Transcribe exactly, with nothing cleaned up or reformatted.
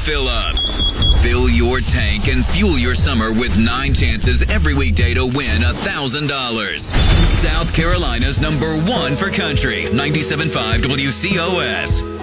Fill Up. Fill your tank and fuel your summer with nine chances every weekday to win one thousand dollars. South Carolina's number one for country. ninety-seven point five W C O S.